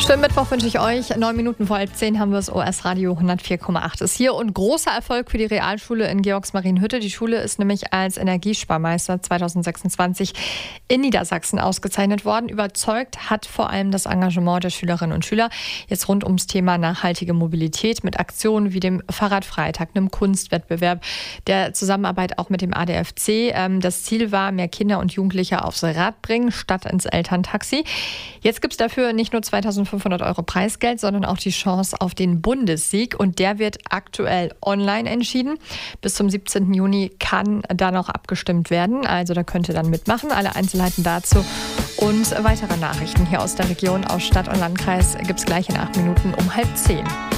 Schönen Mittwoch wünsche ich euch. 9 Minuten vor 11:10 haben wir das OS Radio 104,8 ist hier. Und großer Erfolg für die Realschule in Georgsmarienhütte. Die Schule ist nämlich als Energiesparmeister 2026 in Niedersachsen ausgezeichnet worden. Überzeugt hat vor allem das Engagement der Schülerinnen und Schüler. Jetzt rund ums Thema nachhaltige Mobilität mit Aktionen wie dem Fahrradfreitag, einem Kunstwettbewerb, der Zusammenarbeit auch mit dem ADFC. Das Ziel war, mehr Kinder und Jugendliche aufs Rad bringen, statt ins Elterntaxi. Jetzt gibt es dafür nicht nur 2.500 € Preisgeld, sondern auch die Chance auf den Bundessieg. Und der wird aktuell online entschieden. Bis zum 17. Juni kann da noch abgestimmt werden. Also da könnt ihr dann mitmachen. Alle Einzelheiten dazu und weitere Nachrichten hier aus der Region, aus Stadt und Landkreis gibt es gleich in 8 Minuten um 9:30.